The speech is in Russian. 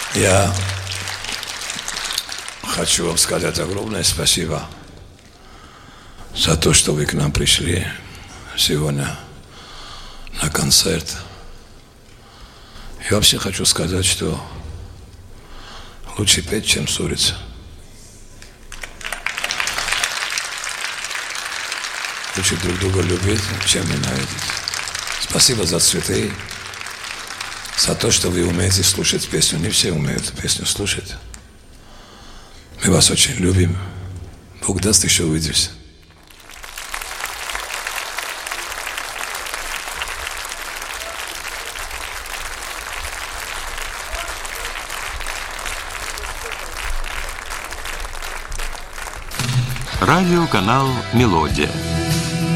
Я хочу вам сказать огромное спасибо за то, что вы к нам пришли сегодня на концерт. Я вообще хочу сказать, что лучше петь, чем ссориться. Лучше друг друга любить, чем ненавидеть. Спасибо за цветы, за то, что вы умеете слушать песню. Не все умеют песню слушать. Мы вас очень любим. Бог даст, еще увидимся. Радиоканал «Мелодия».